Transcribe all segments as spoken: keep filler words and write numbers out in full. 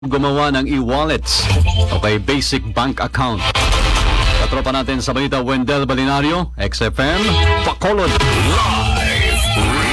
gumawa ng e-wallets o kay basic bank account. Katropa natin sa balita, Wendell Balinario, X F M, Bacolod. Live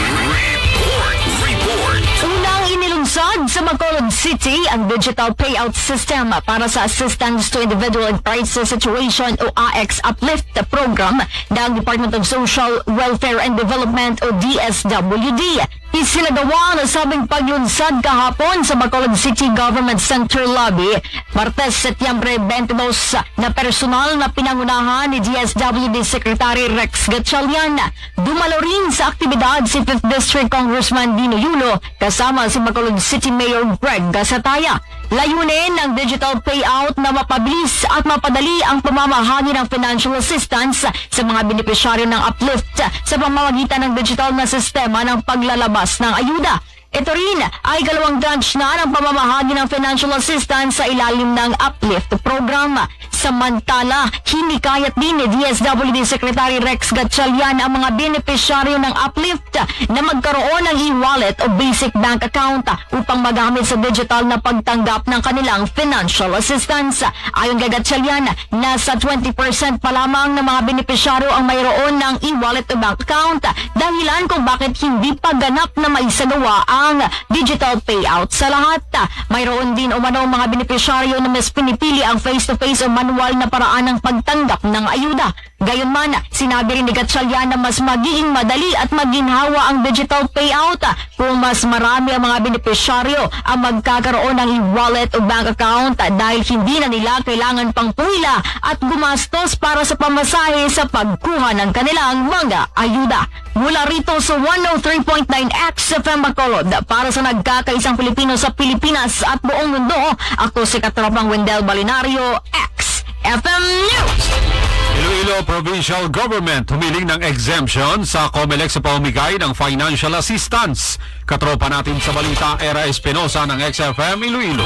report, report. Unang inilunsad sa Bacolod City ang digital payout system para sa Assistance to Individual in Crisis Situation o A X Uplift program ng Department of Social Welfare and Development o D S W D. Isinagawa na sabing paglunsad kahapon sa Bacolod City Government Center Lobby, Martes, Setyembre twenty-dos, na personal na pinangunahan ni D S W D Secretary Rex Gatchalian. Dumalo rin sa aktibidad si fifth District Congressman Dino Yulo kasama si Bacolod City Mayor Greg Gasataya. Layunin ng digital payout na mapabilis at mapadali ang pamamahagi ng financial assistance sa mga benepisyaryo ng uplift sa pamamagitan ng digital na sistema ng paglalabas ng ayuda. Ito rin ay galawang tranche na ng pamamahagi ng financial assistance sa ilalim ng uplift program. Samantala, hinikayat din ni D S W D Secretary Rex Gatchalian ang mga benepisyaryo ng uplift na magkaroon ng e-wallet o basic bank account upang magamit sa digital na pagtanggap ng kanilang financial assistance. Ayon kay Gatchalian, nasa twenty percent pa lamang ng mga benepisyaryo ang mayroon ng e-wallet o bank account, dahilan kung bakit hindi pa ganap na maisagawa ang digital payout sa lahat. Mayroon din umano mga benepisyaryo na mas pinipili ang face-to-face o manual na paraan ng pagtanggap ng ayuda. Gayunman, sinabi rin ni Gatchalian na mas magiging madali at maginhawa ang digital payout kung mas marami ang mga benepisyaryo ang magkakaroon ng e-wallet o bank account dahil hindi na nila kailangan pang puwila at gumastos para sa pamasahe sa pagkuha ng kanilang mga ayuda. Mula rito sa one oh three point nine X F M Bacolod, para sa nagkakaisang Pilipino sa Pilipinas at buong mundo, ako si Katropang Wendell Balinario, X F M News. Iloilo Provincial Government humiling ng exemption sa COMELEC sa pamamigay ng financial assistance. Katropa natin sa balita, Era Espinosa ng X F M Iloilo.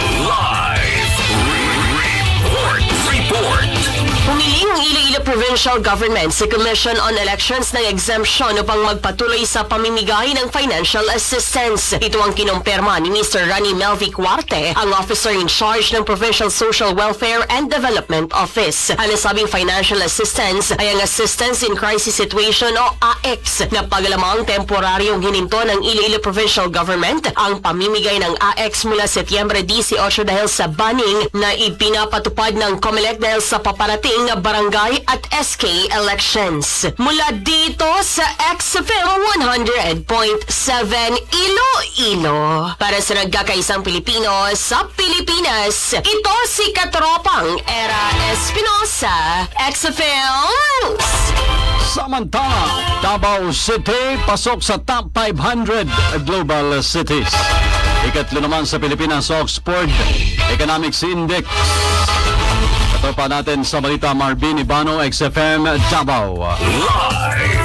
Live report, report. Humiling ang Iloilo Provincial Government sa Commission on Elections ng exemption upang magpatuloy sa pamimigay ng financial assistance. Ito ang kinumpirma ni Mister Rani Melvi Cuarte, ang officer in charge ng Provincial Social Welfare and Development Office. Ang nasabing financial assistance ay ang Assistance in Crisis Situation o A X na pagalamang temporaryong hininto ng Iloilo Provincial Government ang pamimigay ng A X mula Setyembre eighteen dahil sa banning na ipinapatupad ng COMELEC dahil sa paparating na barangay at S K elections. Mula dito sa X F M one hundred point seven Iloilo. Para sa nagkakaisang Pilipino sa Pilipinas, ito si Katropang Era Espinosa, X F M News. Samantala, Davao City pasok sa top five hundred global cities. Ikatlo naman sa Pilipinas sa Oxford Economics Index. Katropa natin sa balita, Marvin Ibano, X F M Davao. Live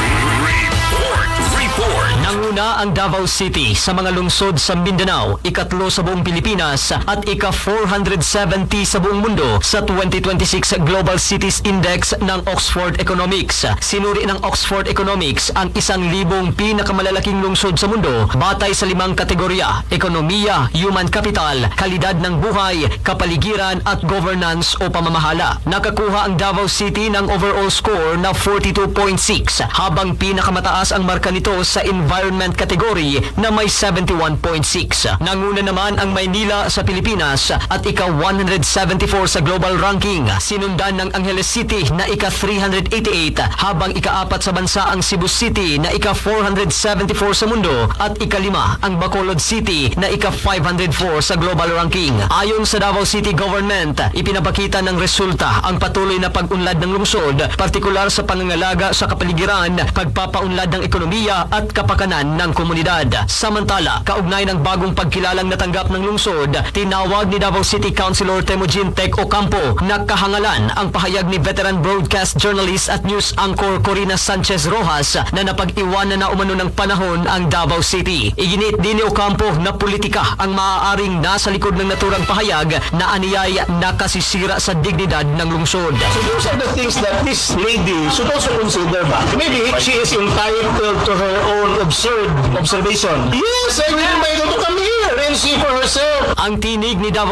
report, report. Nanguna ang Davao City sa mga lungsod sa Mindanao, ikatlo sa buong Pilipinas at ika four hundred seventy sa buong mundo sa twenty twenty-six Global Cities Index ng Oxford Economics. Sinuri ng Oxford Economics ang isang libong pinakamalalaking lungsod sa mundo batay sa limang kategorya: ekonomiya, human capital, kalidad ng buhay, kapaligiran at governance o pamamahala. Nakakuha ang Davao City ng overall score na forty-two point six, habang pinakamataas ang marka nito sa environment category na may seventy-one point six. Nanguna naman ang Maynila sa Pilipinas at ika one hundred seventy-four sa global ranking. Sinundan ng Angeles City na ika three hundred eighty-eight, habang ikaapat sa bansa ang Cebu City na ika four hundred seventy-four sa mundo at ikalima ang Bacolod City na ika five hundred four sa global ranking. Ayon sa Davao City Government, ipinapakita ng resulta ang patuloy na pag-unlad ng lungsod, partikular sa pangangalaga sa kapaligiran, pagpapaunlad ng ekonomiya at kapakanan ng komunidad. Samantala, kaugnay ng bagong pagkilalang natanggap ng lungsod, tinawag ni Davao City Councilor Temujin Tec Ocampo na kahangalan ang pahayag ni veteran broadcast journalist at news anchor Corina Sanchez Rojas na napag-iwanan na umano ng panahon ang Davao City. Iginit din ni Ocampo na politika ang maaaring nasa likod ng naturang pahayag na aniyay nakasisira sa dignidad ng lungsod. So those are the things that this lady should also consider ba? Maybe she is entitled to her own absurd observation. Yes, I will invite her to come here. can see for herself. Ang tinig ni Davao